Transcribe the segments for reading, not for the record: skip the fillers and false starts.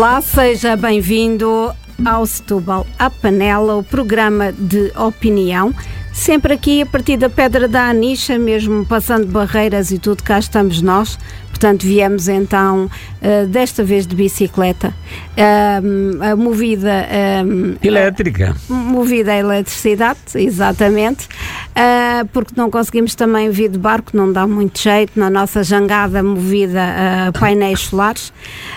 Olá, seja bem-vindo ao Setúbal à Panela, o programa de opinião, sempre aqui a partir da Pedra da Anixa, mesmo passando barreiras e tudo, cá estamos nós. Portanto, viemos então, desta vez de bicicleta, movida... elétrica. Movida a eletricidade, exatamente, porque não conseguimos também vir de barco, não dá muito jeito, na nossa jangada movida a painéis solares.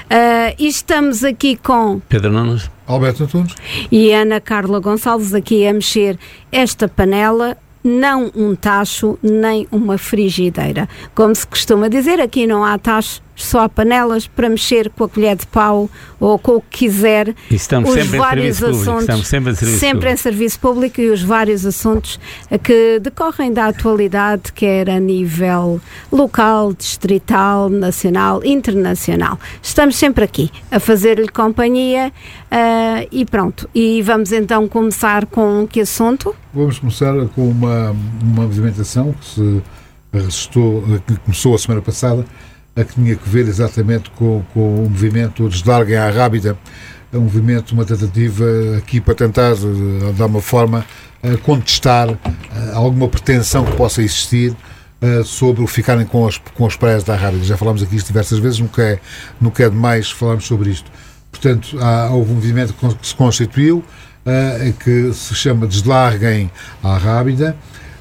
E estamos aqui com... Pedro Nunes. Alberto Antunes. E Ana Carla Gonçalves, aqui a mexer esta panela. Não um tacho, nem uma frigideira. Como se costuma dizer, aqui não há tachos, só há panelas para mexer com a colher de pau ou com o que quiser. E estamos sempre em serviço público. Estamos sempre em serviço público e os vários assuntos que decorrem da atualidade, quer a nível local, distrital, nacional, internacional. Estamos sempre aqui a fazer-lhe companhia e pronto. E vamos então começar com que assunto? Vamos começar com uma movimentação que se resistou, que começou a semana passada, a que tinha que ver exatamente com o movimento Deslarguem à Rábida, um movimento, uma tentativa aqui para tentar, de alguma forma, contestar alguma pretensão que possa existir sobre o ficarem com as praias da Rábida. Já falámos aqui isto diversas vezes, nunca é demais falarmos sobre isto. Portanto, houve um movimento que se constituiu, que se chama Deslarguem à Rábida,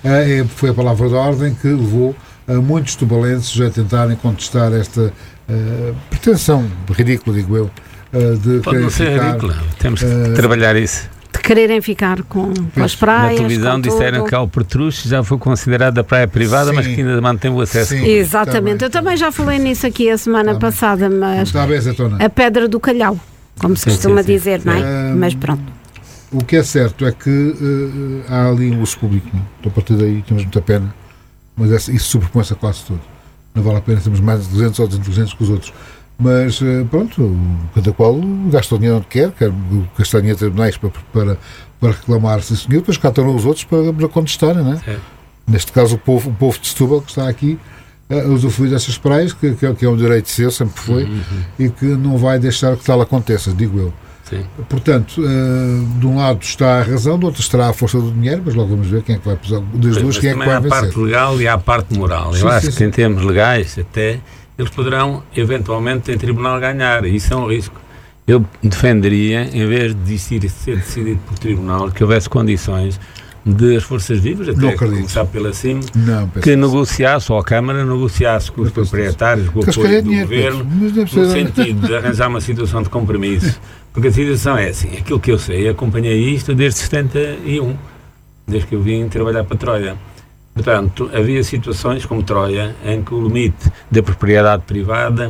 foi a palavra de ordem que levou a muitos tubalenses a tentarem contestar esta pretensão ridícula, digo eu, de pode não ser ridícula, temos que trabalhar isso. De quererem ficar com as praias. Na televisão disseram que Alpertruxe já foi considerada praia privada, sim, mas que ainda mantém o acesso. Sim, exatamente, eu também já falei nisso aqui a semana passada, mas a Pedra do Calhau, como se costuma dizer, não é? Mas pronto. O que é certo é que há ali um uso público, não? Então, a partir daí temos muita pena, mas isso sobrepõe-se a quase tudo. Não vale a pena termos mais de 200 ou 200 que os outros. Mas, pronto, cada qual gasta o dinheiro onde quer gastar dinheiro em tribunais para reclamar, sim senhor, depois cá estão os outros para contestarem, não é? Sim. Neste caso, o povo de Setúbal, que está aqui a usufruir dessas praias, que é um direito seu, sempre foi, e que não vai deixar que tal aconteça, digo eu. Sim. Portanto, de um lado está a razão, do outro estará a força do dinheiro, mas logo vamos ver quem é que vai pesar, das duas, quem é que vai vencer. Há a parte legal e há a parte moral. Eu acho que em termos legais, até, eles poderão, eventualmente, em tribunal ganhar, e isso é um risco. Eu defenderia, em vez de ser decidido por tribunal, que houvesse condições de as forças vivas, até começar pela CIM, que negociasse, ou a Câmara negociasse com os proprietários, com o apoio do Governo, no sentido de arranjar uma situação de compromisso. Porque a situação é assim, aquilo que eu sei, acompanhei isto desde 71, desde que eu vim trabalhar para Troia. Portanto, havia situações como Troia, em que o limite da propriedade privada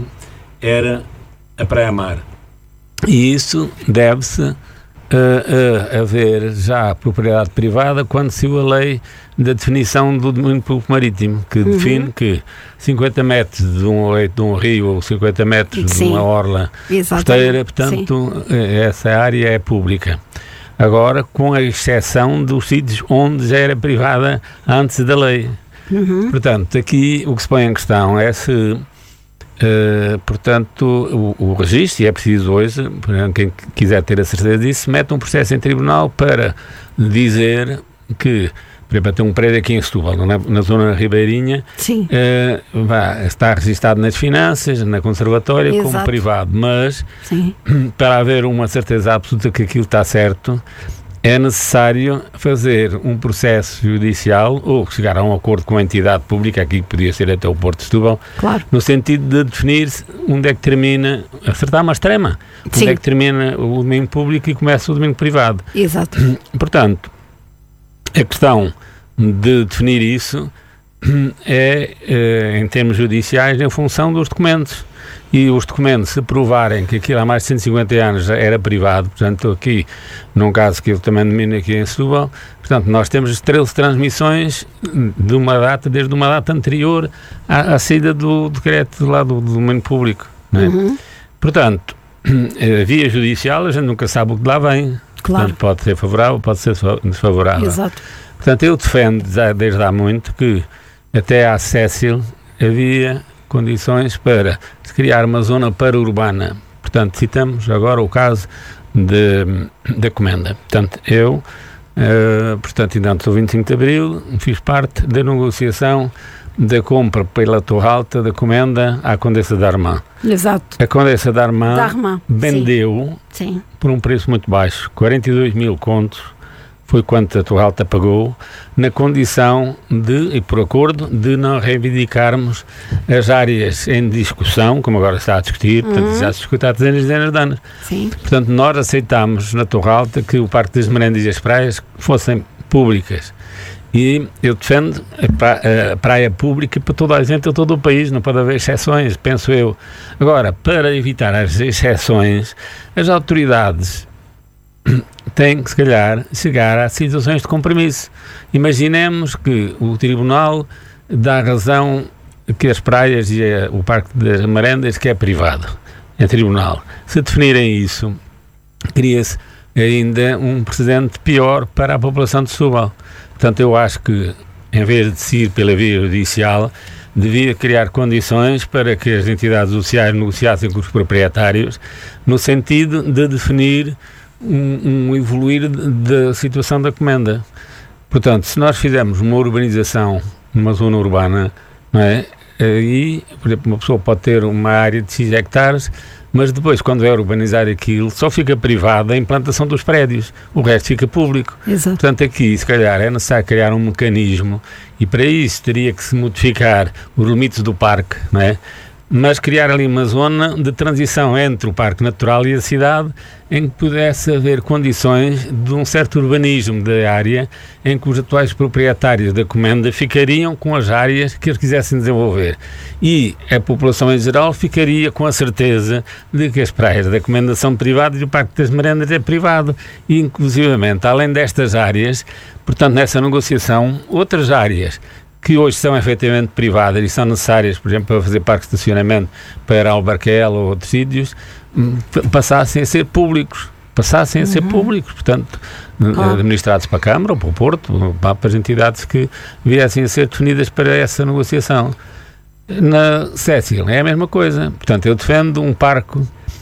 era a praia-mar. E isso deve-se haver já propriedade privada quando saiu a lei da definição do domínio público marítimo, que define que 50 metros de um leito de um rio ou 50 metros de uma orla costeira, portanto, essa área é pública. Agora, com a exceção dos sítios onde já era privada antes da lei. Portanto, aqui o que se põe em questão é se portanto, o registro, e é preciso hoje, quem quiser ter a certeza disso, mete um processo em tribunal para dizer que, por exemplo, tem um prédio aqui em Setúbal, na zona ribeirinha, está registado nas finanças, na conservatória, como privado, mas para haver uma certeza absoluta que aquilo está certo, é necessário fazer um processo judicial ou chegar a um acordo com a entidade pública, aqui podia ser até o Porto de Setúbal, no sentido de definir onde é que termina, acertar uma extrema, onde é que termina o domínio público e começa o domínio privado. Exato. Portanto, a questão de definir isso é, em termos judiciais, em função dos documentos. E os documentos, se provarem que aquilo há mais de 150 anos já era privado, portanto, aqui, num caso que eu também domino aqui em Setúbal, portanto, nós temos 13 transmissões de uma data, desde uma data anterior à saída do decreto lá do domínio público. Não é? Portanto, a via judicial, a gente nunca sabe o que lá vem. Portanto, pode ser favorável, pode ser desfavorável. Exato. Portanto, eu defendo desde há muito que até à Cécil havia condições para se criar uma zona para-urbana. Portanto, citamos agora o caso da Comenda. Portanto, eu, ainda antes do 25 de Abril, fiz parte da negociação da compra pela Torre Alta da Comenda à Condessa de Armand. Exato. A Condessa de Armand vendeu por um preço muito baixo, 42 mil contos, foi quanto a Torre Alta pagou, na condição de, e por acordo, de não reivindicarmos as áreas em discussão, como agora está a discutir, portanto já se discute há dezenas de anos. Sim. Portanto, nós aceitámos na Torre Alta que o Parque das Merendas e as praias fossem públicas. E eu defendo a praia pública para toda a gente, a todo o país, não pode haver exceções, penso eu. Agora, para evitar as exceções, as autoridades têm que, se calhar, chegar a situações de compromisso. Imaginemos que o Tribunal dá razão que as praias e o Parque das Merendas que é privado, é Tribunal. Se definirem isso, cria-se ainda um precedente pior para a população de Setúbal. Portanto, eu acho que, em vez de se ir pela via judicial, devia criar condições para que as entidades sociais negociassem com os proprietários, no sentido de definir um evoluir da situação da Comenda. Portanto, se nós fizermos uma urbanização numa zona urbana, não é? Aí, por exemplo, uma pessoa pode ter uma área de 6 hectares, mas depois, quando é urbanizar aquilo, só fica privada a implantação dos prédios, o resto fica público. Exato. Portanto, aqui, se calhar, é necessário criar um mecanismo, e para isso teria que se modificar os limites do parque, não é? Mas criar ali uma zona de transição entre o Parque Natural e a cidade, em que pudesse haver condições de um certo urbanismo da área, em que os atuais proprietários da Comenda ficariam com as áreas que eles quisessem desenvolver. E a população em geral ficaria com a certeza de que as praias da Comenda são privadas e o Parque das Merendas é privado. E, inclusivamente, além destas áreas, portanto, nessa negociação, outras áreas que hoje são efetivamente privadas e são necessárias, por exemplo, para fazer parque de estacionamento para Albarquel ou outros sítios, passassem a ser públicos. Portanto, administrados para a Câmara ou para o Porto, para as entidades que viessem a ser definidas para essa negociação. Na Cécil é a mesma coisa. Portanto, eu defendo um parque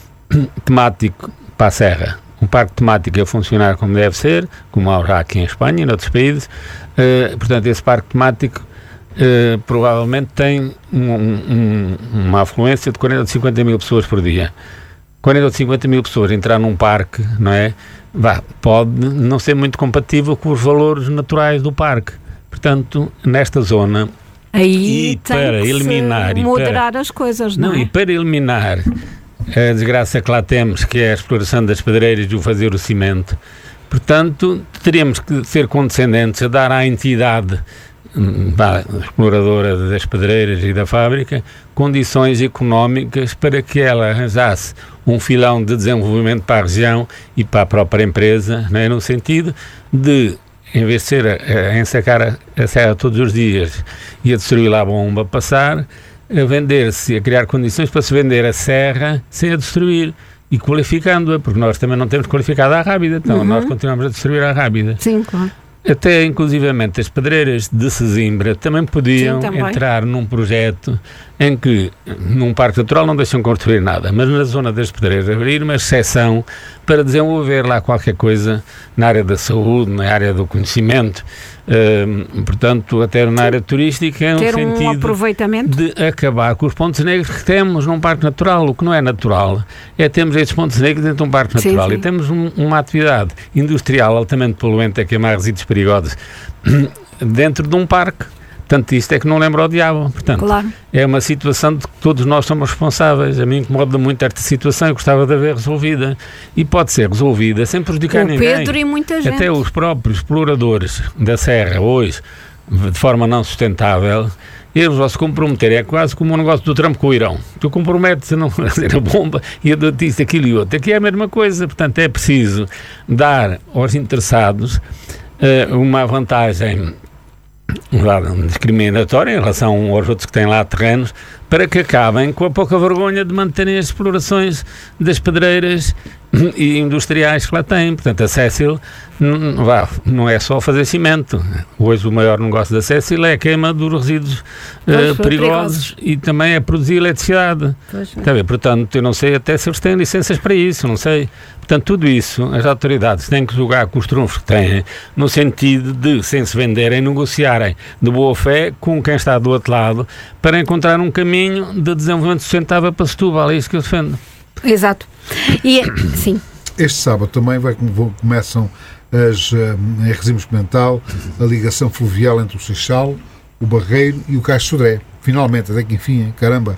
temático para a Serra. Um parque temático a funcionar como deve ser, como há aqui em Espanha e noutros países. Portanto, esse parque temático provavelmente tem uma afluência de 40 ou 50 mil pessoas por dia. 40 ou 50 mil pessoas entrar num parque, não é? Pode não ser muito compatível com os valores naturais do parque. Portanto, nesta zona, aí tem para que eliminar moderar as coisas, não é? E para eliminar a desgraça que lá temos, que é a exploração das pedreiras e o fazer o cimento, portanto, teríamos que ser condescendentes a dar à entidade exploradora das pedreiras e da fábrica condições económicas para que ela arranjasse um filão de desenvolvimento para a região e para a própria empresa, não é? No sentido de, em vez de ser a ensacar a serra todos os dias e a destruir lá a bomba, passar a vender-se, a criar condições para se vender a serra sem a destruir e qualificando-a, porque nós também não temos qualificado a Rábida, então nós continuamos a destruir a Rábida. Sim, claro. Até, inclusivamente, as pedreiras de Sesimbra também podiam entrar num projeto em que, num parque natural, não deixam construir nada, mas na zona das pedreiras abrir uma exceção para desenvolver lá qualquer coisa na área da saúde, na área do conhecimento, portanto, até na área turística, ter no sentido um aproveitamento de acabar com os pontos negros que temos num parque natural. O que não é natural é termos esses pontos negros dentro de um parque natural. Sim. E temos uma atividade industrial altamente poluente a queimar resíduos perigosos dentro de um parque. Portanto, isto é que não lembra o diabo. Portanto, claro. É uma situação de que todos nós somos responsáveis. A mim incomoda muito esta situação e gostava de haver resolvida. E pode ser resolvida sem prejudicar ninguém. Pedro e muita gente. Até os próprios exploradores da serra, hoje, de forma não sustentável, eles vão se comprometer. É quase como o negócio do Trump com o Irão. Tu comprometes a não fazer a bomba e a disse aquilo e outro. Aqui é a mesma coisa. Portanto, é preciso dar aos interessados uma vantagem discriminatória em relação aos outros que têm lá terrenos, para que acabem com a pouca vergonha de manterem as explorações das pedreiras e industriais que lá têm. Portanto, a Cécil não é só fazer cimento. Hoje o maior negócio da Cécil é a queima dos resíduos perigosos e também é produzir eletricidade. Portanto, eu não sei até se eles têm licenças para isso, não sei. Portanto, tudo isso, as autoridades têm que jogar com os trunfos que têm, no sentido de, sem se venderem, negociarem de boa fé com quem está do outro lado, para encontrar um caminho de desenvolvimento sustentável para Setúbal. É isso que eu defendo. Exato. E, sim. Este sábado também começam em regime experimental a ligação fluvial entre o Seixal, o Barreiro e o Cais de Sodré. Finalmente, até que enfim, caramba.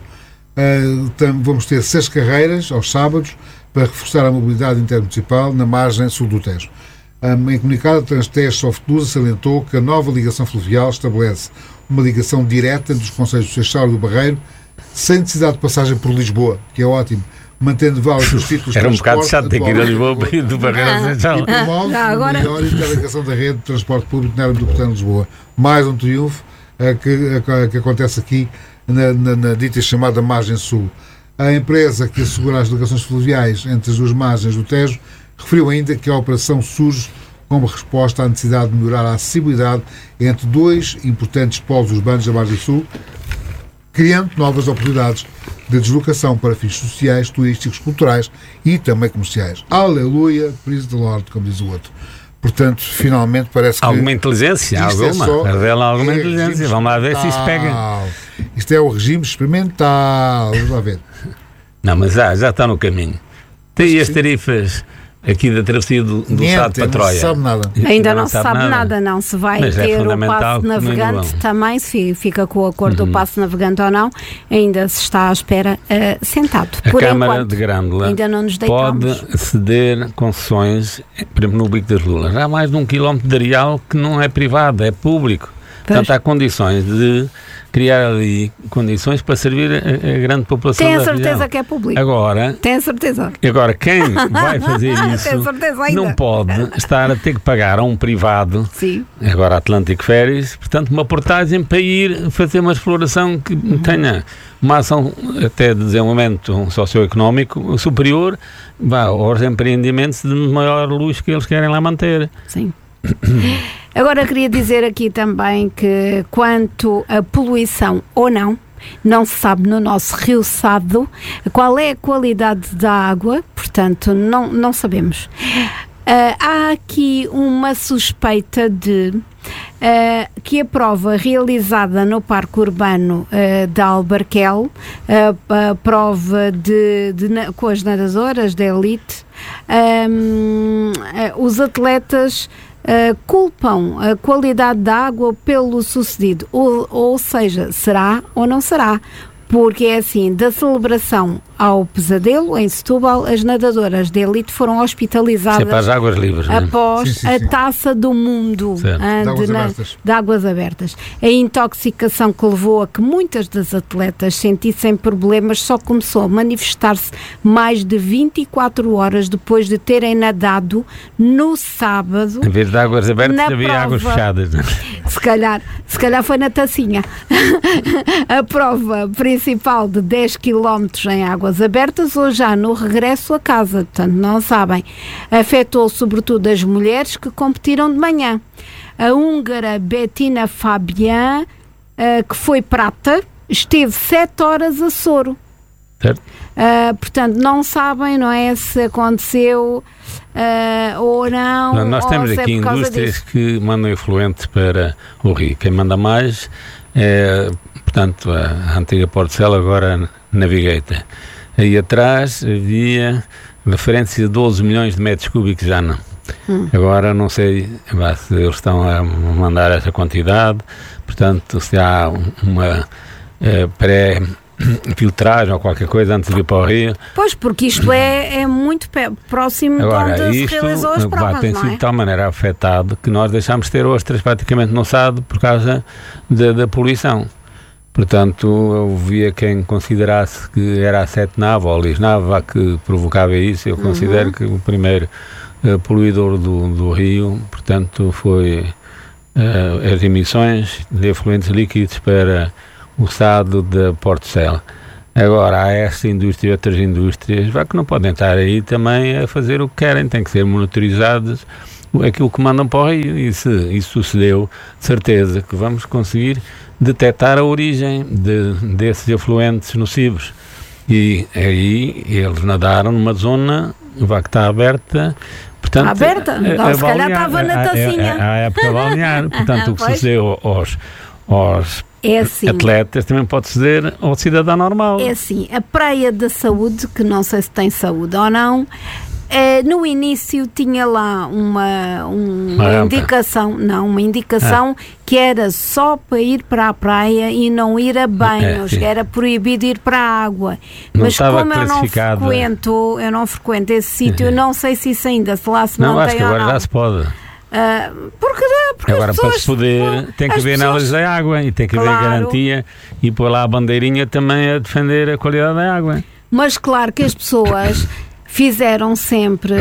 Vamos ter 6 carreiras aos sábados para reforçar a mobilidade intermunicipal na margem sul do Tejo. Em comunicado, a Transtejo Softluz salientou que a nova ligação fluvial estabelece uma ligação direta entre os concelhos do Seixal e do Barreiro, sem necessidade de passagem por Lisboa, que é ótimo, mantendo válidos os títulos de Era um bocado chato ter que ir a Lisboa para ir do Barreiro ao Seixal. E promove a melhor interligação da rede de transporte público na área metropolitana de Lisboa. Mais um triunfo que acontece aqui na dita chamada margem sul. A empresa que assegura as ligações fluviais entre as duas margens do Tejo referiu ainda que a operação surge como resposta à necessidade de melhorar a acessibilidade entre 2 importantes polos urbanos da margem sul, criando novas oportunidades de deslocação para fins sociais, turísticos, culturais e também comerciais. Aleluia, praise the Lord, como diz o outro. Portanto, finalmente parece que... Alguma inteligência, revela alguma inteligência. Vamos lá ver se isso pega. Isto é o regime experimental. Vamos lá ver. Não, mas já está no caminho. Tem as tarifas aqui da travessia do Estado para Troia. Não se sabe nada. Ainda não se sabe nada, não. Se vai mas ter o passe navegante também, se fica com o acordo do passe navegante ou não, ainda se está à espera sentado. A Câmara de Grândola ainda não nos pode ceder concessões, por exemplo, no Bico das Lulas. Há mais de 1 quilómetro de areal que não é privado, é público. Portanto, há condições de criar ali condições para servir a grande população da região. Tenho certeza que é público. Tenho certeza. Agora, quem vai fazer isso não pode estar a ter que pagar a um privado, sim, agora Atlântico Ferries, portanto, uma portagem para ir fazer uma exploração que tenha uma ação até de desenvolvimento socioeconómico superior aos empreendimentos de maior luxo que eles querem lá manter. Sim. Agora queria dizer aqui também que quanto a poluição ou não se sabe no nosso Rio Sado qual é a qualidade da água, portanto não sabemos. Há aqui uma suspeita de que a prova realizada no Parque Urbano de Albarquel, a prova com as nadadoras da elite, os atletas culpam a qualidade da água pelo sucedido, ou seja, será ou não será? Porque é assim, da celebração ao pesadelo, em Setúbal, as nadadoras de elite foram hospitalizadas para as águas livres, após a Taça do Mundo de águas abertas. A intoxicação que levou a que muitas das atletas sentissem problemas só começou a manifestar-se mais de 24 horas depois de terem nadado no sábado. Em vez de águas abertas havia prova, águas fechadas. Se calhar foi na tacinha. A prova principal de 10 km em águas abertas, ou já no regresso a casa, portanto não sabem. Afetou sobretudo as mulheres que competiram de manhã. A húngara Bettina Fabian, que foi prata, esteve 7 horas a soro. Certo. Portanto, não sabem, não é, se aconteceu ou não. Nós temos aqui indústrias que mandam efluentes para o rio. Quem manda mais é, portanto, a antiga Portela, agora Navigator. Aí atrás havia referência de 12 milhões de metros cúbicos já não. Agora não sei se eles estão a mandar essa quantidade, portanto, se há uma pré-filtragem ou qualquer coisa antes de ir para o rio. Pois, porque isto é muito próximo agora, de onde se realizou as provas, tem sido de tal maneira afetado que nós deixámos de ter ostras praticamente no Sado por causa da poluição. Portanto, eu via quem considerasse que era a Sete Nave ou a Lisnava que provocava isso. Eu considero que o primeiro poluidor do rio, portanto, foi as emissões de efluentes líquidos para o Sado da Portela. Agora, há essa indústria e outras indústrias que não podem estar aí também a fazer o que querem, têm que ser monitorizados aquilo que mandam para o rio, e se isso sucedeu, de certeza que vamos conseguir detectar a origem desses efluentes nocivos. E aí eles nadaram numa zona que está aberta. Portanto, aberta? Não, se calhar estava na tacinha. À época balnear. Portanto, o que sucedeu aos atletas também pode suceder ao cidadão normal. É assim, a Praia da Saúde, que não sei se tem saúde ou não, no início tinha lá uma indicação que era só para ir para a praia e não ir a banhos, era proibido ir para a água. Mas como eu não frequento esse sítio, não sei se isso ainda se lá se mantém ou não. Acho que agora já se pode. Porque agora, para se poder, tem que haver análise da água e tem que haver garantia e pôr lá a bandeirinha também a defender a qualidade da água. Mas claro que as pessoas fizeram sempre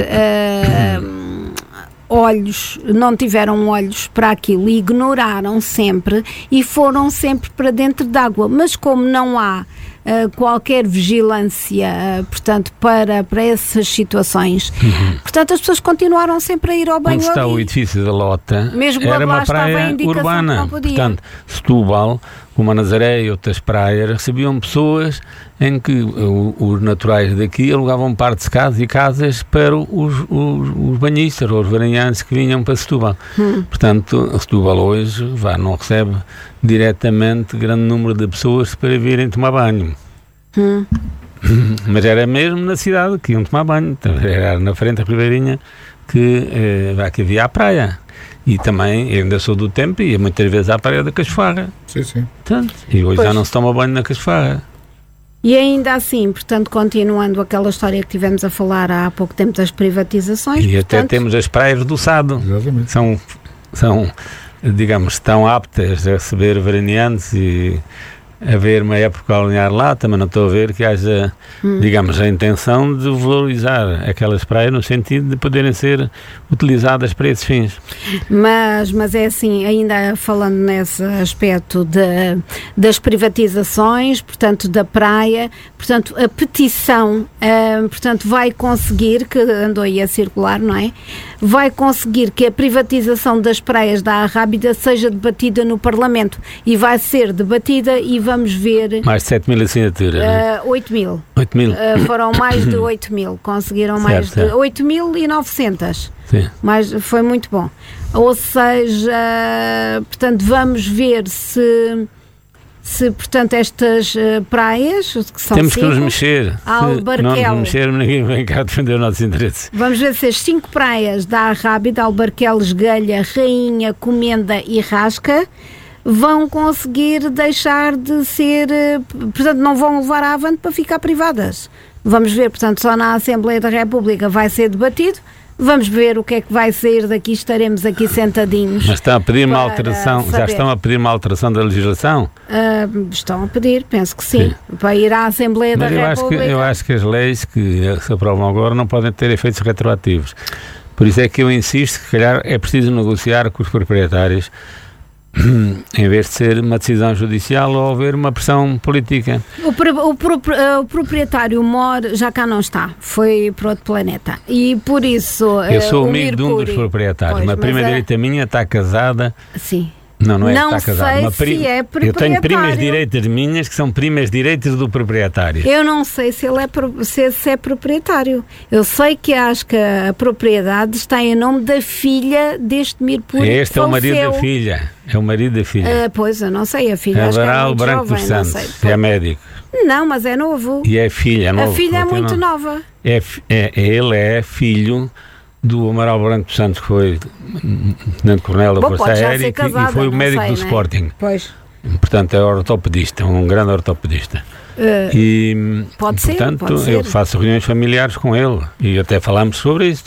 não tiveram olhos para aquilo, ignoraram sempre e foram sempre para dentro d'água. Mas como não há qualquer vigilância, portanto, para essas situações, portanto, as pessoas continuaram sempre a ir ao banho. Onde está o edifício da Lota, mesmo era uma praia urbana. Portanto, Setúbal, como a Nazaré e outras praias, recebiam pessoas em que os naturais daqui alugavam partes de casas para os banhistas ou os veranhantes que vinham para Setúbal. Portanto, Setúbal hoje não recebe diretamente grande número de pessoas para virem tomar banho. Mas era mesmo na cidade que iam tomar banho. Era na frente da Ribeirinha que havia a praia. E também, eu ainda sou do tempo, ia muitas vezes à praia da Casfarra. Sim. Portanto, e hoje já não se toma banho na Casfarra. E ainda assim, portanto, continuando aquela história que tivemos a falar há pouco tempo das privatizações. E até temos as praias do Sado. Exatamente. São, digamos, tão aptas a receber veraneantes e haver uma época balnear lá. Também não estou a ver que haja, digamos, a intenção de valorizar aquelas praias no sentido de poderem ser utilizadas para esses fins. Mas é assim, ainda falando nesse aspecto das privatizações, portanto, da praia, portanto, a petição, portanto, vai conseguir, que andou aí a circular, não é? Vai conseguir que a privatização das praias da Arrábida seja debatida no Parlamento, e vai ser debatida e vamos ver... Mais de 7 mil assinaturas. 8 mil. 8 mil. Foram mais de 8 mil. Conseguiram mais de 8.900. Sim. Mas foi muito bom. Ou seja, portanto, vamos ver se portanto, estas praias, que são temos que nos mexer. Albarquel. Se não nos mexermos, ninguém vem cá defender o nosso interesse. Vamos ver se as 5 praias da Arrábida, Albarquel, Esgalha, Rainha, Comenda e Rasca, vão conseguir deixar de ser, portanto, não vão levar à avante para ficar privadas. Vamos ver, portanto, só na Assembleia da República vai ser debatido. Vamos ver o que é que vai sair daqui, estaremos aqui sentadinhos. Mas estão a pedir uma alteração, já estão a pedir uma alteração da legislação? Estão a pedir, penso que sim. Para ir à Assembleia da República. Eu acho que as leis que se aprovam agora não podem ter efeitos retroativos. Por isso é que eu insisto que, se calhar, é preciso negociar com os proprietários, em vez de ser uma decisão judicial ou haver uma pressão política. O proprietário Mor já cá não está, foi para outro planeta, e por isso eu sou amigo de um dos proprietários. Uma prima direita minha está casada. Sim. Não é que está casada. Se é proprietário. Eu tenho primas direitas minhas que são primas direitas do proprietário. Eu não sei se ele é proprietário. Eu sei que acho que a propriedade está em nome da filha deste Mirpuri. Este é o marido da filha. É o marido da filha. Pois, eu não sei. A filha acho que é muito Branco jovem, dos Santos. É médico. Não, mas é novo. E é filha, é novo. A filha é muito nova. Ele é filho do Amaral Branco dos Santos, que foi tenente-coronel da Força Aérea e foi o médico do Sporting. Pois. Portanto, é ortopedista, um grande ortopedista. Pode ser, eu faço reuniões familiares com ele e até falámos sobre isso.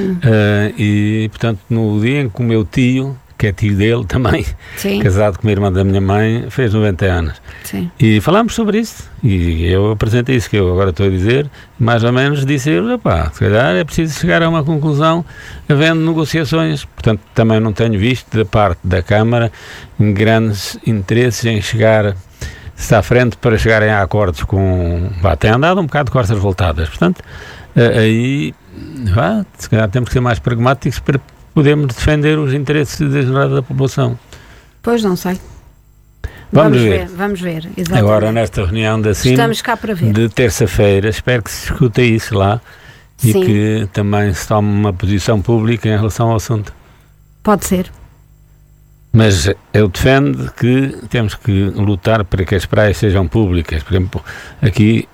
E, portanto, no dia em que o meu tio, que é tio dele também, sim, casado com a irmã da minha mãe, fez 90 anos. Sim. E falámos sobre isso. E eu apresentei isso que eu agora estou a dizer, mais ou menos disse ele, se calhar é preciso chegar a uma conclusão havendo negociações. Portanto, também não tenho visto da parte da Câmara grandes interesses em chegar está à frente para chegarem a acordos com... tem andado um bocado de costas voltadas. Portanto, aí, se calhar temos que ser mais pragmáticos para podermos defender os interesses da população. Pois não sei. Vamos ver. Vamos ver, exatamente. Agora, nesta reunião da CIM, estamos cá para ver. De terça-feira, espero que se discuta isso lá. Sim. E que também se tome uma posição pública em relação ao assunto. Pode ser. Mas eu defendo que temos que lutar para que as praias sejam públicas. Por exemplo, aqui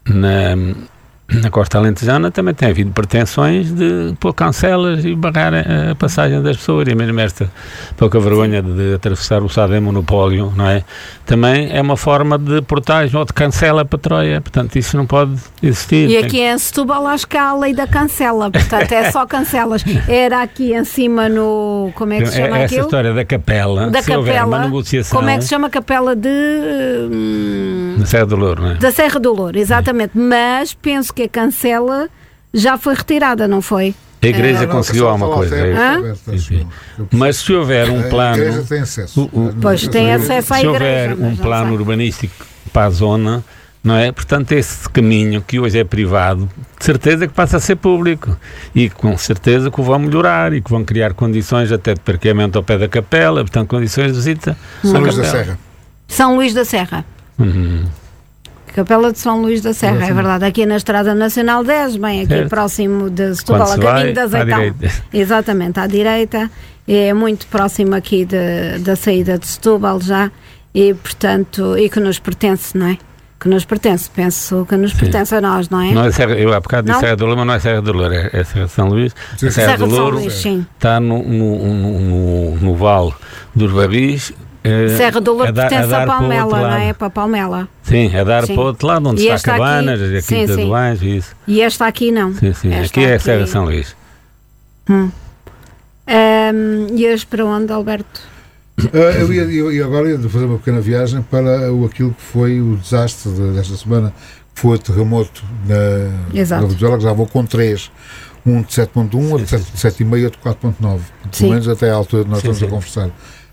na Costa Alentejana também tem havido pretensões de pôr cancelas e barrar a passagem das pessoas, e mesmo esta pouca vergonha de atravessar o Sado em monopólio, não é? Também é uma forma de portagem ou de cancela para Troia, portanto isso não pode existir. E aqui em Setúbal acho que há a lei da cancela, portanto é só cancelas. Era aqui em cima no... como é que se chama essa aquilo? História da capela, da se houver uma negociação... Como é que se chama? Capela da Serra do Louro, não é? Da Serra do Louro, exatamente. Mas penso que a cancela já foi retirada, não foi? A Igreja conseguiu alguma coisa. Mas se houver um plano... A Igreja tem acesso. Pois tem acesso à Igreja. Se houver um plano urbanístico para a zona, não é? Portanto, esse caminho que hoje é privado, de certeza que passa a ser público. E com certeza que o vão melhorar e que vão criar condições até de parqueamento ao pé da capela, portanto, condições de visita. São Luís da Serra. São Luís da Serra. Capela de São Luís da Serra, é verdade, aqui na Estrada Nacional 10, bem aqui próximo de Setúbal, a caminho de Azeitão. Exatamente, à direita, é muito próximo aqui da saída de Setúbal já, e portanto, e que nos pertence, não é? Que nos pertence, penso que nos pertence a nós, não é? Não é Serra, eu há bocado disse Serra do Louro, mas não é Serra do Louro, é Serra de São Luís. A Serra do Louro está no Vale dos Babis. Serra do Louro pertence a Palmela, não é? Para Palmela. Sim, a dar para o outro lado, onde está Cabanas, a Quinta do Anjo, isso. E esta aqui não. Sim, aqui é a Serra de São Luís. E hoje para onde, Alberto? Eu agora ia fazer uma pequena viagem para aquilo que foi o desastre desta semana, que foi o terremoto na Venezuela, que já vou com 3. Um de 7.1, outro de 7,5 e outro de 4.9. Pelo menos até à altura de nós estamos a conversar.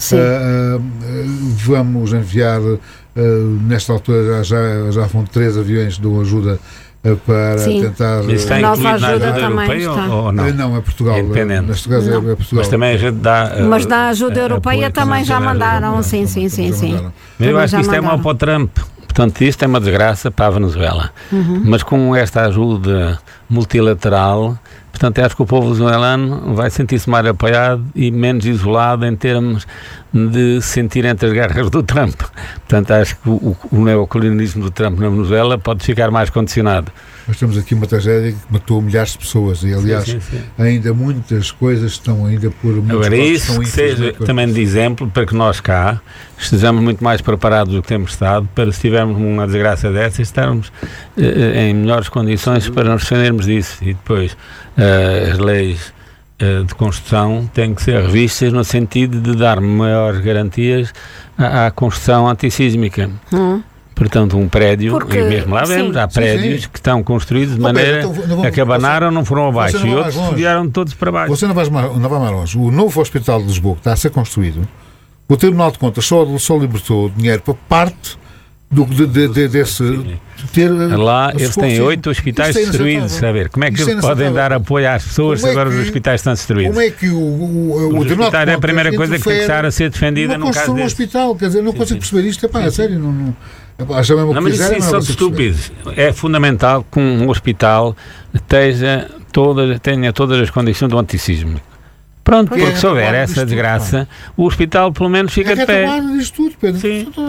Vamos enviar, nesta altura já vão 3 aviões de ajuda para tentar... Mas está incluído na ajuda europeia ou não? Não, é Portugal. Neste caso é Portugal. Mas também a gente dá... Mas da ajuda europeia também já mandaram, sim. Mas eu acho que isto é mau para o Trump. Portanto, isto é uma desgraça para a Venezuela. Mas com esta ajuda multilateral, portanto, acho que o povo venezuelano vai sentir-se mais apoiado e menos isolado em termos de sentir entre as garras do Trump. Portanto, acho que o neocolonialismo do Trump na Venezuela pode ficar mais condicionado. Nós temos aqui uma tragédia que matou milhares de pessoas e, aliás, ainda muitas coisas estão ainda por... Agora, isso que seja também de exemplo para que nós cá estejamos muito mais preparados do que temos estado para, se tivermos uma desgraça dessa, estarmos em melhores condições para nos defendermos disso. E depois, as leis de construção têm que ser revistas no sentido de dar maiores garantias à construção antissísmica. Portanto, um prédio, e mesmo lá vemos, há prédios que estão construídos de maneira que abanaram, não foram abaixo, e outros vieram todos para baixo. Você não vai mais longe. O novo Hospital de Lisboa, que está a ser construído, o Tribunal de Contas só libertou dinheiro para parte desse... Lá eles têm 8 hospitais destruídos, saber como é que eles podem dar apoio às pessoas se agora os hospitais estão destruídos? Como é que o hospital é a primeira coisa que tem que estar a ser defendida num caso desse? Um hospital, quer dizer, não consigo perceber isto, é sério, não mas isso são estúpidos. É fundamental que um hospital tenha todas as condições do antissísmico. Pronto, porque se houver essa desgraça, o hospital pelo menos fica de pé. Disto tudo, Pedro.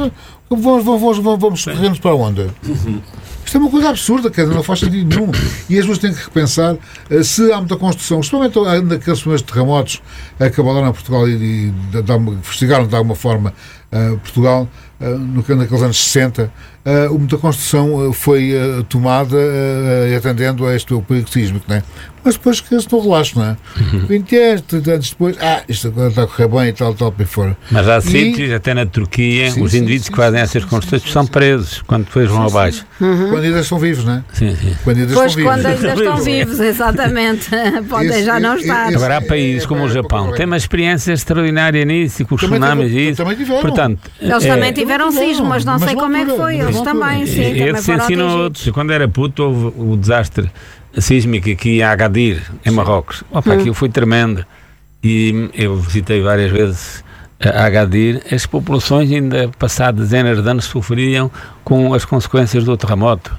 Vamos correndo para onde? Isto é uma coisa absurda, quer dizer, não faz sentido nenhum. E as pessoas têm que repensar se há muita construção, especialmente naqueles primeiros terremotos que abalaram Portugal e investigaram de alguma forma Portugal, naqueles anos 60, muita construção foi tomada atendendo a este perigo sísmico, não é? Mas depois que-se no relaxo, não é? 20 anos, 30 anos depois, isto agora está a correr bem e tal, para fora. Mas há sítios, até na Turquia, os indivíduos que fazem essas construções são presos quando depois vão abaixo. Quando ainda estão vivos, não é? Sim. Quando ainda estão vivos, exatamente. Podem já não estar. Agora há países como o Japão, tem uma experiência extraordinária nisso, e com os tsunamis e isso. Também tiveram. Portanto, eles também tiveram sismo, mas não sei como é que foi. Eles também, sim. Eles se ensinam a outros. Quando era puto, houve o desastre sísmico aqui em Agadir, em Marrocos. Opa, aquilo foi tremendo. E eu visitei várias vezes a Agadir. As populações, ainda passadas dezenas de anos, sofriam com as consequências do terremoto.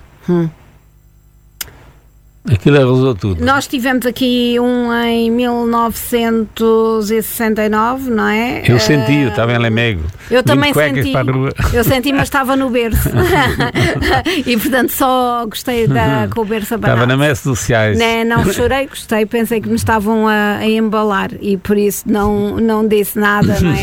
Aquilo arrasou tudo. Nós tivemos aqui um em 1969, não é? Eu senti, eu estava em Lamego. Eu também senti. Eu senti, mas estava no berço. E portanto só gostei com o berço abanado. Estava na messe sociais. Não chorei, gostei, pensei que me estavam a embalar e por isso não disse nada, não é?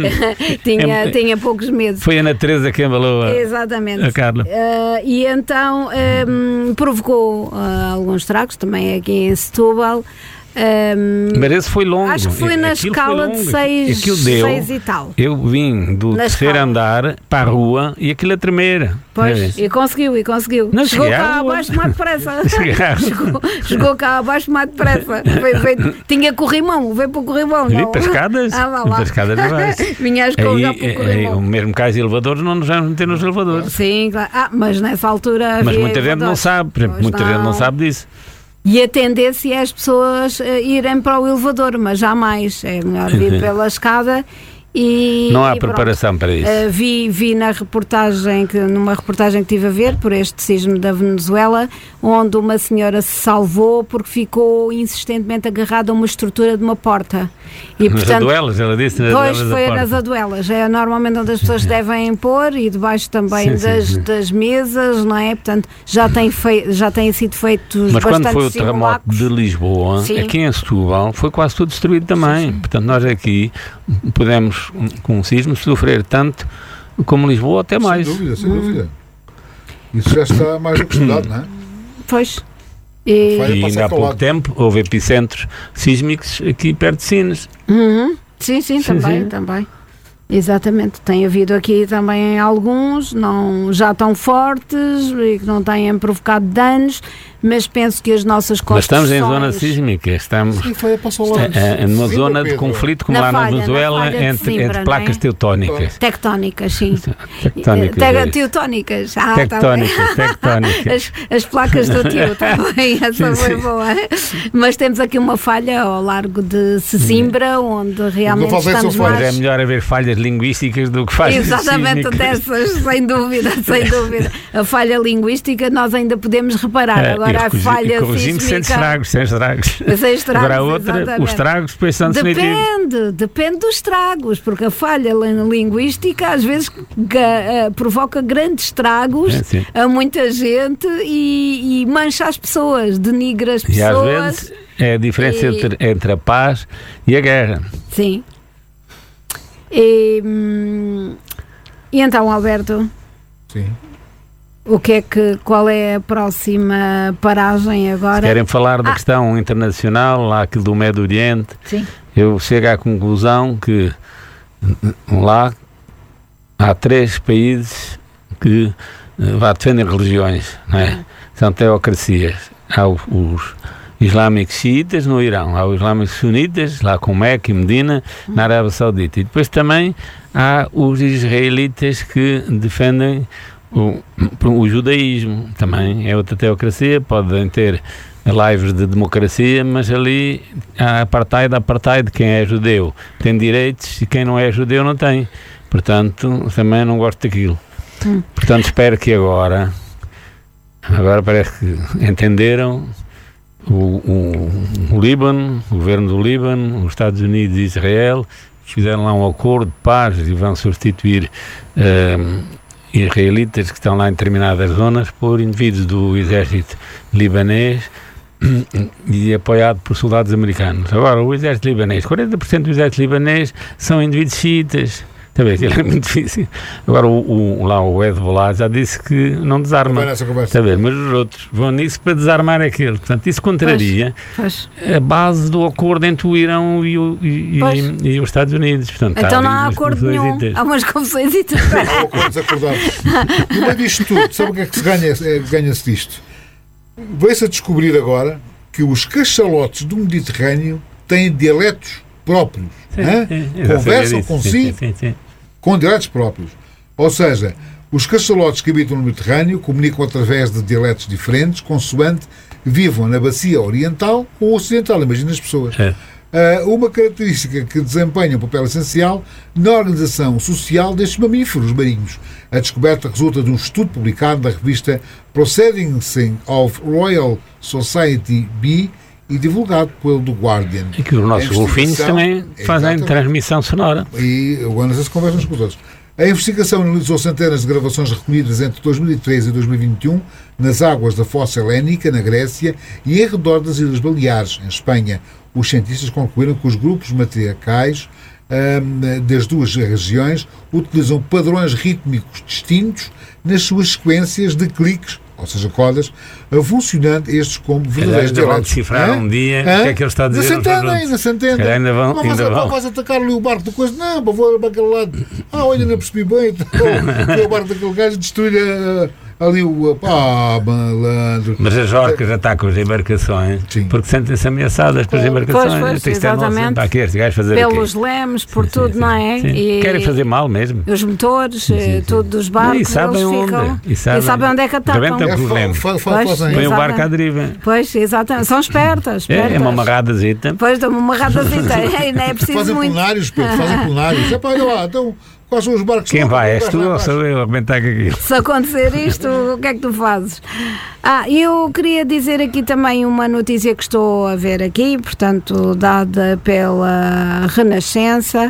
tinha poucos meses. Foi a Ana Teresa que embalou Exatamente. A Carla. E então provocou alguns estragos, também aqui em Setúbal. Mas esse foi longo. Acho que foi na escala de 6 e tal. Eu vim do terceiro andar para a rua e aquilo a tremer. Pois, e conseguiu. Não, chegou cá abaixo mais depressa. chegou cá abaixo mais depressa. Tinha corrimão, veio para o corrimão. Vim para as escadas. Para as escadas abaixo. Vinha a escorregar para o corrimão. O mesmo caso de elevadores, não nos vamos meter nos elevadores. Sim, claro. Mas nessa altura. Mas muita gente não sabe, por exemplo, muita gente não sabe disso. E a tendência é as pessoas irem para o elevador, mas jamais. É melhor vir pela escada e... Não há preparação para isso. Vi numa reportagem que estive a ver, por este sismo da Venezuela, onde uma senhora se salvou porque ficou insistentemente agarrada a uma estrutura de uma porta. E, nas aduelas, ela disse nas aduelas. Pois, foi nas aduelas. É normalmente onde as pessoas devem pôr e debaixo também das mesas, não é? Portanto, já têm sido feitos mas bastante quando foi o terremoto de Lisboa, aqui em Setúbal, foi quase tudo destruído também. Sim. Portanto, nós aqui podemos, com o sismo, sofrer tanto como Lisboa, até mais. Sem dúvida. Isso já está mais do que estudado, não é? Pois. E ainda há pouco tempo houve epicentros sísmicos aqui perto de Sines. Sim, também. Exatamente. Tem havido aqui também alguns, não já tão fortes e que não têm provocado danos, mas penso que as nossas construções... Mas estamos em zona sísmica, estamos numa zona de conflito, como lá na Venezuela, entre placas teutónicas. Tectónicas, sim. Teutónicas. Tectónicas. As placas do tio também, essa foi boa. Mas temos aqui uma falha ao largo de Sesimbra, onde realmente estamos mais... É melhor haver falhas linguísticas do que falhas exatamente sísmicas. Dessas, sem dúvida. A falha linguística nós ainda podemos reparar. Agora a falha corrigimos sísmica... sem estragos. Agora a outra, exatamente. Os estragos depois são definitivos. Depende dos estragos, porque a falha linguística às vezes provoca grandes estragos a muita gente e mancha as pessoas, denigra as pessoas. E às vezes é a diferença entre a paz e a guerra. Sim. E então, Alberto? Sim. Qual é a próxima paragem agora? Se querem falar da questão internacional, lá aquilo do Médio Oriente, sim. Eu chego à conclusão que lá há 3 países que defendem religiões, não é? São teocracias. Há os islâmicos xiitas no Irão, há os islâmicos sunitas, lá com Meca e Medina, na Arábia Saudita. E depois também há os israelitas que defendem o judaísmo. Também é outra teocracia, podem ter lives de democracia, mas ali há apartheid de quem é judeu tem direitos e quem não é judeu não tem. Portanto, também não gosto daquilo. Portanto, espero que agora parece que entenderam o Líbano, o governo do Líbano, os Estados Unidos e Israel, fizeram lá um acordo de paz e vão substituir israelitas que estão lá em determinadas zonas por indivíduos do exército libanês e apoiado por soldados americanos. Agora, o exército libanês, 40% do exército libanês são indivíduos xiitas. Talvez, é muito difícil. Agora, o Hezbollah já disse que não desarma. Mas os outros vão nisso para desarmar aquele. Portanto, isso contraria a base do acordo entre o Irão e os Estados Unidos. Portanto, então não há acordo nenhum. Há umas confusões e tudo. Há acordos acordados. E no meio disto tudo, sabe o que é que se ganha-se disto? Veio-se a descobrir agora que os cachalotes do Mediterrâneo têm dialetos próprios. Conversam consigo. Sim. com dialetos próprios. Ou seja, os cachalotes que habitam no Mediterrâneo comunicam através de dialetos diferentes, consoante vivam na bacia oriental ou ocidental. Imagina as pessoas. Uma característica que desempenha um papel essencial na organização social destes mamíferos marinhos. A descoberta resulta de um estudo publicado na revista Proceedings of Royal Society B e divulgado pelo The Guardian. E que os nossos golfinhos também fazem transmissão sonora. E agora se conversam uns com os outros. A investigação analisou centenas de gravações recolhidas entre 2013 e 2021 nas águas da Fossa Helénica, na Grécia, e em redor das Ilhas Baleares, em Espanha. Os cientistas concluíram que os grupos matriarcais das duas regiões utilizam padrões rítmicos distintos nas suas sequências de cliques, ou seja, codas, funcionando estes como verdadeiros dialetos. Vão decifrar um dia o que é que ele está a dizer. Na Centena. Ainda vão. Vais atacar ali o barco do coisa? Não, vou para aquele lado. Olha, não percebi bem. O barco daquele gajo destruir ali o... malandro. Mas as orcas atacam as embarcações. Sim. Porque sentem-se ameaçadas pelas embarcações. Pois, exatamente. Para aqui, este gajo fazer pelos lemes, por tudo, não é? E querem fazer mal mesmo. Os motores, tudo dos barcos, e sabem onde. Ficam, e sabem onde é que atacam. Põe o barco à deriva. Pois, exatamente. São espertas. É uma amarradazita. Pois, dá uma amarradazita. Não é preciso fazem muito. Plenários, Pedro, fazem plenários. Olha lá, então... Quais são os barcos? Quem vai? És tu ou sou eu a arrebentar com aquilo? Se acontecer isto, o que é que tu fazes? Eu queria dizer aqui também uma notícia que estou a ver aqui, portanto, dada pela Renascença,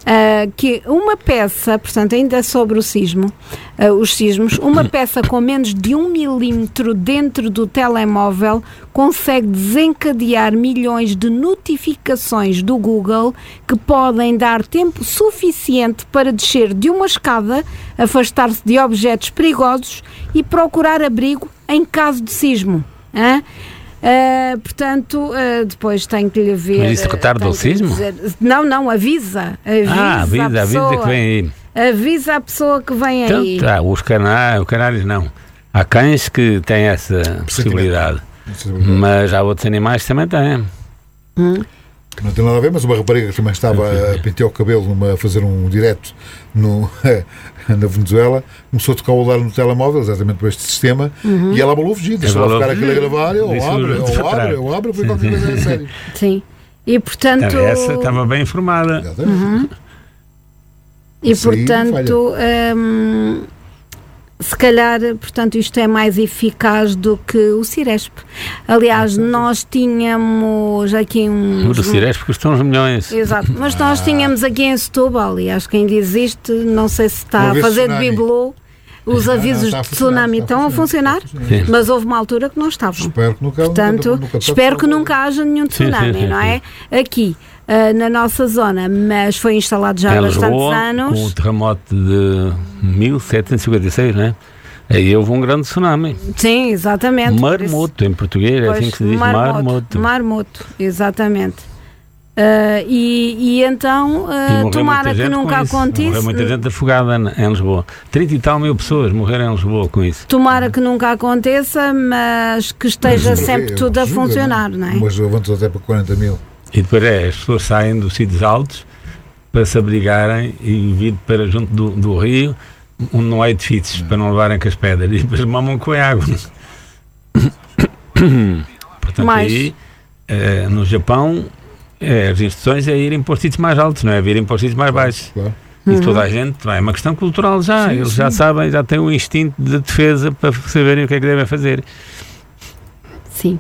que uma peça, portanto, ainda sobre o sismo, os sismos, uma peça com menos de 1 milímetro dentro do telemóvel consegue desencadear milhões de notificações do Google que podem dar tempo suficiente para descer de uma escada, afastar-se de objetos perigosos e procurar abrigo em caso de sismo. Portanto, depois tenho que lhe ver... Mas isso retarda o sismo? Não, avisa Avisa que vem aí. Avisa a pessoa que vem aí. Os canários não. Há cães que têm essa possibilidade. Mas há outros animais que também têm. Não tem nada a ver, mas uma rapariga que também estava a pentear o cabelo a fazer um direto na Venezuela, começou a tocar o alarme no telemóvel, exatamente por este sistema, e ela abalou fugir, deixou lá ficar aquilo a gravar, eu abro, foi qualquer coisa a sério. Sim, e portanto... Essa estava bem informada. E portanto... se calhar, portanto, isto é mais eficaz do que o Ciresp. Aliás, nós tínhamos aqui O do Ciresp custam uns milhões. Exato, mas nós tínhamos aqui em Setúbal, e acho que ainda existe, não sei se está a fazer de bibelô, os avisos de tsunami estão a funcionar, mas houve uma altura que não estavam. Espero que nunca, espero que nunca haja nenhum tsunami, não é? Aqui, na nossa zona, mas foi instalado já há bastantes anos. Com o terremoto de 1756, não é? Aí houve um grande tsunami. Sim, exatamente. Marmoto, em português, é assim que se diz, marmoto. Marmoto, exatamente. E então, tomara que nunca aconteça. Morreu muita gente afogada em Lisboa. 30 e tal mil pessoas morreram em Lisboa com isso. Tomara que nunca aconteça, mas que esteja sempre tudo a funcionar, não é? Mas avançou até para 40 mil. E depois as pessoas saem dos sítios altos para se abrigarem e vir para junto do rio, onde não há edifícios, para não levarem com as pedras, e depois mamam com a água. Portanto, aí, no Japão, as instruções é irem para os sítios mais altos, não é virem para os sítios mais baixos. Claro. E toda a gente, é uma questão cultural já, sim, eles já sabem, já têm um instinto de defesa para saberem o que é que devem fazer. Sim.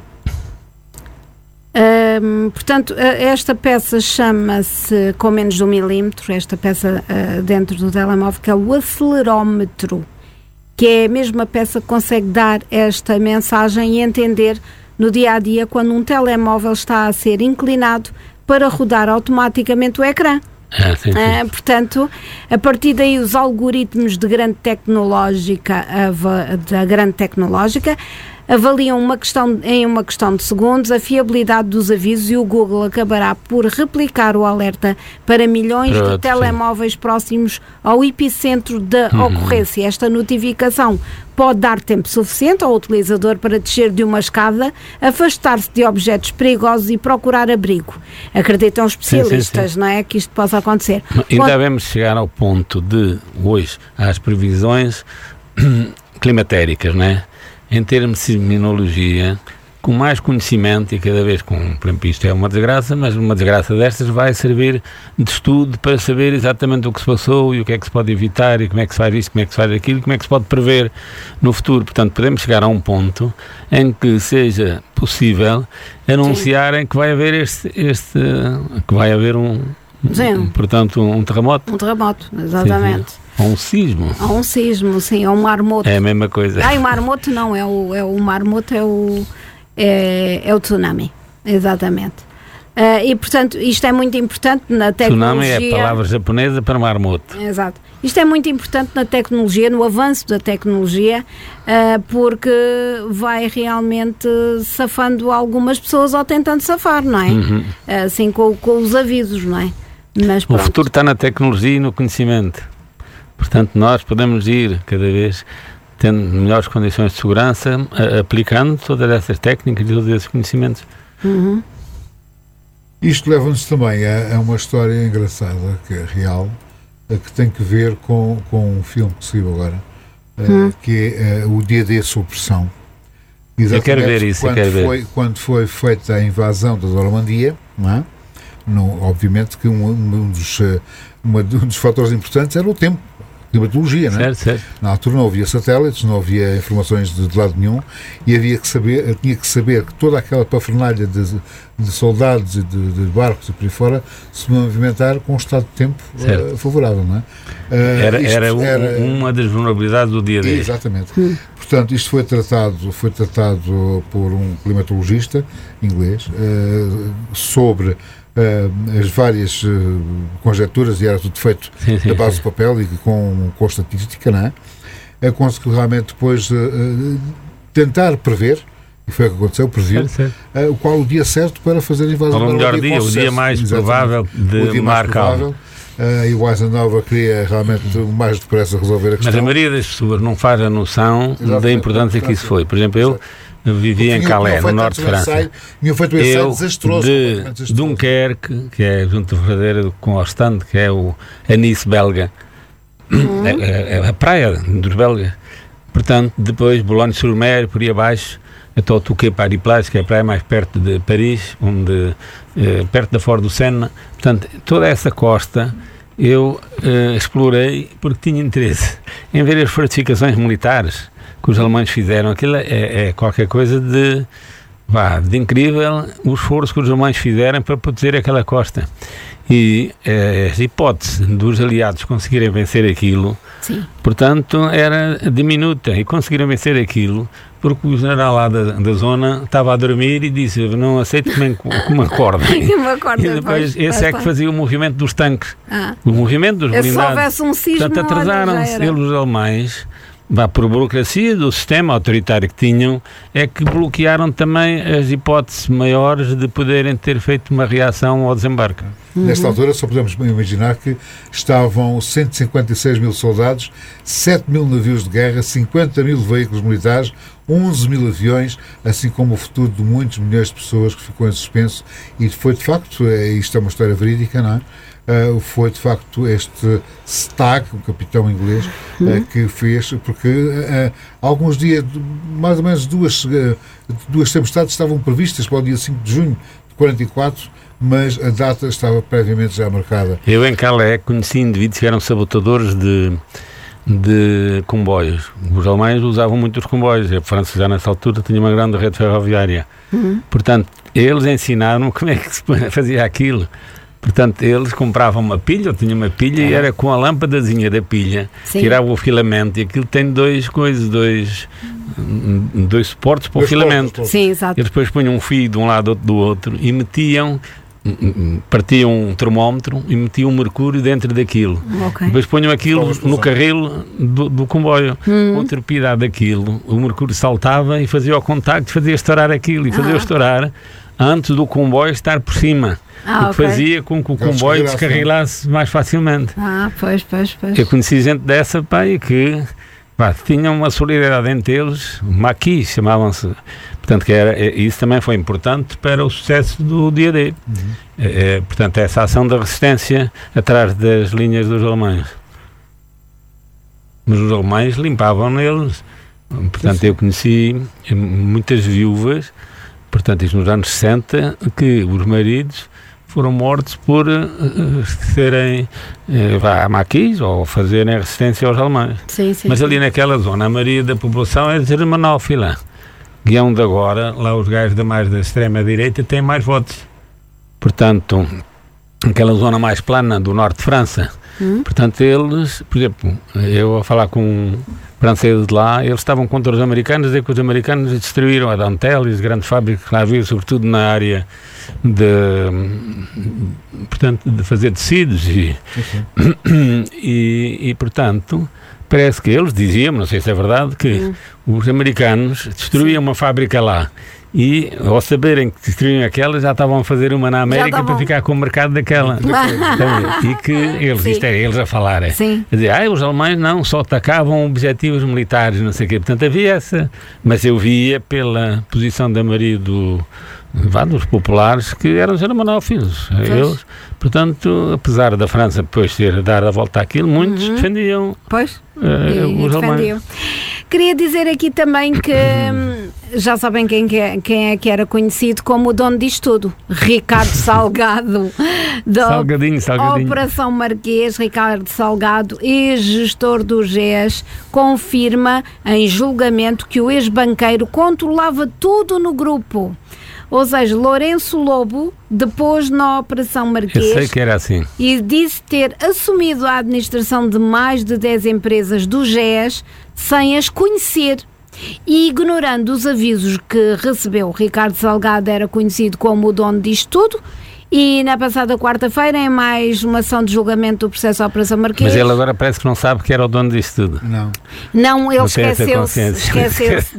Portanto, esta peça chama-se, com menos de 1 milímetro, esta peça dentro do telemóvel, que é o acelerómetro, que é a mesma peça que consegue dar esta mensagem e entender no dia-a-dia quando um telemóvel está a ser inclinado para rodar automaticamente o ecrã. Sim. Portanto, a partir daí os algoritmos da grande tecnológica avaliam em uma questão de segundos a fiabilidade dos avisos e o Google acabará por replicar o alerta para milhões de telemóveis próximos ao epicentro da ocorrência. Esta notificação pode dar tempo suficiente ao utilizador para descer de uma escada, afastar-se de objetos perigosos e procurar abrigo. Acreditam especialistas, não é, que isto possa acontecer. Ainda devemos chegar ao ponto de, hoje, às previsões climatéricas, não é? Em termos de sismologia, com mais conhecimento e cada vez com, por exemplo, isto é uma desgraça, mas uma desgraça destas vai servir de estudo para saber exatamente o que se passou e o que é que se pode evitar e como é que se faz isto, como é que se faz aquilo, como é que se pode prever no futuro. Portanto, podemos chegar a um ponto em que seja possível anunciarem que vai haver que vai haver portanto, um terremoto. Um terremoto, exatamente. Sim. Ou um sismo. Ou um sismo, sim, ou um maremoto. É a mesma coisa. O maremoto não, o maremoto é o tsunami, exatamente. E, portanto, isto é muito importante na tecnologia. Tsunami é a palavra japonesa para maremoto. Exato. Isto é muito importante na tecnologia, no avanço da tecnologia, porque vai realmente safando algumas pessoas ou tentando safar, não é? Assim, com os avisos, não é? Mas, o futuro está na tecnologia e no conhecimento. Portanto, nós podemos ir cada vez tendo melhores condições de segurança, aplicando todas essas técnicas e todos esses conhecimentos. Isto leva-nos também a uma história engraçada, que é real, que tem que ver com um filme que saiu agora, que é o Dia D sob pressão. Eu quero ver isso, quando foi feita a invasão da Normandia, não é? Obviamente que um dos fatores importantes era o tempo. Climatologia, não é? Certo. Na altura não havia satélites, não havia informações de lado nenhum e tinha que saber que toda aquela pafernalha de soldados e de barcos e por aí fora se movimentar com um estado de tempo favorável, não é? Era uma das vulnerabilidades do dia D. Exatamente. Portanto, isto foi tratado por um climatologista inglês sobre as várias conjecturas, e era tudo feito da base de papel e com estatística, não é? Conseguiu realmente depois tentar prever, e foi o que aconteceu, previu, qual o dia certo para fazer a invasão. Ou o melhor dia, o dia mais provável de marcar. E o Eisenhower queria realmente mais depressa resolver a questão. Mas a maioria das pessoas não faz a noção da importância que isso foi. Por exemplo, eu vivia em Calais, no norte de França. Tinha feito um ensaio desastroso. De Dunkerque, que é junto de Verdadeira com Ostende, que é a Nice belga, a praia dos belgas. Portanto, depois Boulogne-sur-Mer, por aí abaixo, até o Touquet-Paris-Plage, que é a praia mais perto de Paris, perto da Fort do Sena. Portanto, toda essa costa eu explorei porque tinha interesse em ver as fortificações militares que os alemães fizeram. Aquilo é qualquer coisa de incrível, o esforço que os alemães fizeram para proteger aquela costa. E a hipótese dos aliados conseguirem vencer aquilo, portanto, era diminuta. E conseguiram vencer aquilo porque o general lá da zona estava a dormir e disse: não aceito que me acordem. E depois esse é que fazia o movimento dos tanques, o movimento dos blindados. Se houvesse um sismo, portanto, atrasaram-se eles, os alemães, por burocracia do sistema autoritário que tinham, é que bloquearam também as hipóteses maiores de poderem ter feito uma reação ao desembarque. Nesta altura só podemos imaginar que estavam 156 mil soldados, 7 mil navios de guerra, 50 mil veículos militares, 11 mil aviões, assim como o futuro de muitos milhões de pessoas que ficou em suspenso. E foi de facto, isto é uma história verídica, não é? Foi de facto este Stagg, o capitão inglês, que fez, porque alguns dias, mais ou menos duas tempestades estavam previstas para o dia 5 de junho de 44, mas a data estava previamente já marcada. Eu em Calais conheci indivíduos que eram sabotadores de comboios. Os alemães usavam muito os comboios. A França já nessa altura tinha uma grande rede ferroviária. Portanto, eles ensinaram-me como é que se fazia aquilo. Portanto, eles compravam uma pilha, eu tinha uma pilha e era com a lâmpadazinha da pilha, tirava o filamento, e aquilo tem dois suportes para o filamento. Sim, exato. Eles depois punham um fio de um lado, outro do outro, e metiam partiam um termómetro e metiam um mercúrio dentro daquilo. Depois ponham aquilo no carril do comboio. Com a torpidade daquilo, o mercúrio saltava e fazia o contacto, fazia estourar aquilo e fazia estourar antes do comboio estar por cima. O que fazia com que o comboio descarrilasse mais facilmente. Pois. Eu conheci gente dessa, e que tinham uma solidariedade entre eles, maquis chamavam-se. Portanto, isso também foi importante para o sucesso do dia-D. Portanto, essa ação da resistência atrás das linhas dos alemães. Mas os alemães limpavam neles. Portanto, eu conheci muitas viúvas, portanto, isto nos anos 60, que os maridos foram mortos por serem maquis ou fazerem resistência aos alemães. Sim. Mas ali naquela zona, a maioria da população é germanófila. Guião de agora, lá os gajos da extrema-direita têm mais votos. Portanto, aquela zona mais plana do norte de França, portanto, eles, por exemplo, eu a falar com franceses de lá, eles estavam contra os americanos, dizer que os americanos destruíram a Dantel e as grandes fábricas que lá havia, sobretudo na área de fazer tecidos e portanto, parece que eles diziam, não sei se é verdade, que os americanos destruíam uma fábrica lá e, ao saberem que destruíam aquela, já estavam a fazer uma na América para ficar com o mercado daquela. E que eles, isto era eles a falar, a dizer, os alemães não, só atacavam objetivos militares, não sei o quê. Portanto, havia essa, mas eu via pela posição da maioria dos populares que eram germanófilos. Eles, portanto, apesar da França depois ter dado a volta àquilo, muitos defendiam os alemães. Queria dizer aqui também que já sabem quem é que era conhecido como o dono disto tudo, Ricardo Salgado, Salgadinho. Operação Marquês. Ricardo Salgado, ex-gestor do GES, confirma em julgamento que o ex-banqueiro controlava tudo no grupo. Ou seja, Lourenço Lobo depôs na Operação Marquês. Eu sei que era assim. E disse ter assumido a administração de mais de 10 empresas do GES sem as conhecer. E ignorando os avisos que recebeu, Ricardo Salgado era conhecido como o dono disto tudo. E na passada quarta-feira, em mais uma ação de julgamento do processo à Operação Marquês... Mas ele agora parece que não sabe que era o dono disto tudo. Não, ele esqueceu-se. Esqueceu-se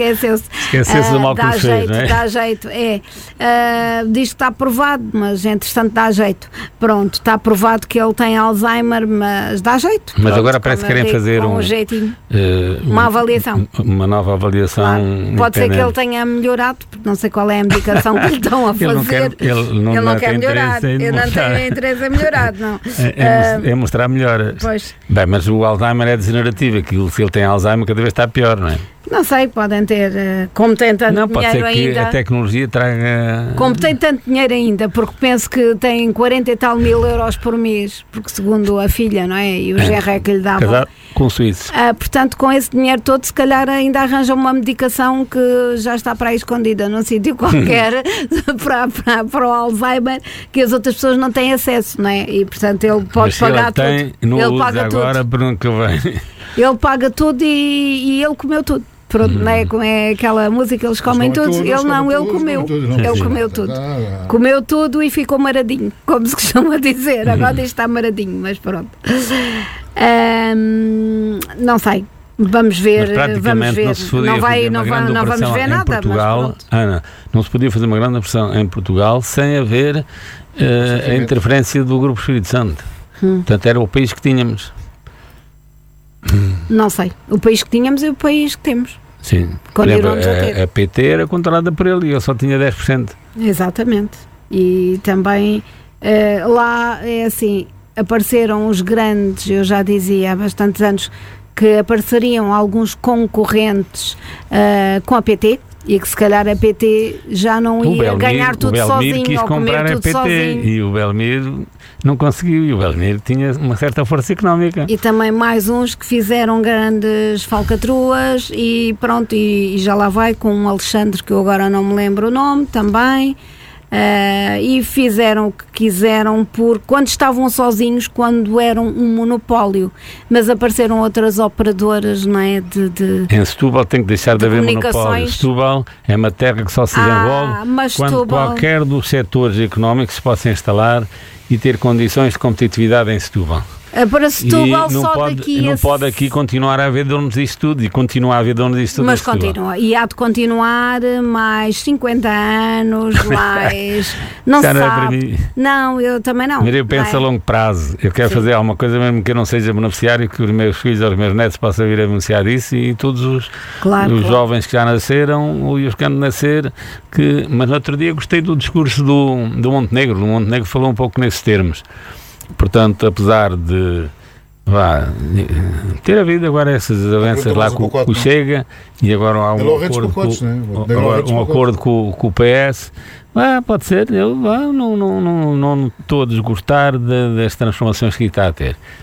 do mal que fez, não é? Dá jeito, diz que está aprovado, mas entretanto dá jeito. Pronto, está aprovado que ele tem Alzheimer, mas dá jeito. Mas agora parece que querem fazer um jeitinho, uma avaliação. Uma nova avaliação. Claro. Pode ser que ele tenha melhorado, porque não sei qual é a medicação que lhe estão a fazer. Ele não quer melhorar. Eu não tenho interesse em melhorar, não. É mostrar melhoras. Pois. Bem, mas o Alzheimer é degenerativo. Aquilo, se ele tem Alzheimer, cada vez está pior, não é? Não sei, podem ter, como tem tanto dinheiro ainda... Não, pode ser que a tecnologia traga... Como tem tanto dinheiro ainda, porque penso que tem 40 e tal mil euros por mês, porque segundo a filha, não é? E o GRE que lhe dava. Casado com o suíço. Portanto, com esse dinheiro todo, se calhar ainda arranja uma medicação que já está para aí escondida num sítio qualquer para o Alzheimer, que as outras pessoas não têm acesso, não é? E, portanto, ele pode pagar tudo. Ele paga tudo. Agora, por onde que vem? Ele paga tudo e ele comeu tudo. Pronto, não é? Como é aquela música, eles comem tudo. Ele comeu tudo. Comeu tudo e ficou maradinho, como se costuma dizer. Agora está maradinho, mas pronto. Não sei. Vamos ver. Não vamos ver nada. Portugal, Ana, não se podia fazer uma grande operação em Portugal sem haver a interferência do Grupo Espírito Santo. Portanto, era o país que tínhamos. Não sei. O país que tínhamos é o país que temos. Sim. Por exemplo, a PT era controlada por ele e ele só tinha 10%. Exatamente. E também lá é assim, apareceram os grandes, eu já dizia há bastantes anos, que apareceriam alguns concorrentes com a PT e que se calhar a PT já não ia ganhar tudo sozinho ou comer tudo sozinho. E o Belmir não conseguiu, e o Belmir tinha uma certa força económica. E também mais uns que fizeram grandes falcatruas e pronto, e já lá vai com um Alexandre, que eu agora não me lembro o nome, também. e fizeram o que quiseram quando estavam sozinhos, quando eram um monopólio, mas apareceram outras operadoras, não é? Em Setúbal tem que deixar de haver monopólio. Setúbal é uma terra que só se desenvolve quando qualquer dos setores económicos se possa instalar e ter condições de competitividade em Setúbal. Para Setúbal não só pode, daqui não pode aqui continuar a haver donos disto tudo, e continua a haver donos disto tudo. Mas continua, e há de continuar mais 50 anos, mais... Não se sabe. Não, eu também não. Mas eu penso a longo prazo. Eu quero fazer alguma coisa, mesmo que eu não seja beneficiário, que os meus filhos ou os meus netos possam vir a beneficiar disso, e todos os jovens que já nasceram e os que han de nascer. Mas no outro dia gostei do discurso do Montenegro. O Montenegro falou um pouco nesses termos. Portanto, apesar de ter havido agora essas avanças lá com o Chega, e agora há um acordo com o PS, pode ser, eu não estou a desgostar das transformações que está a ter.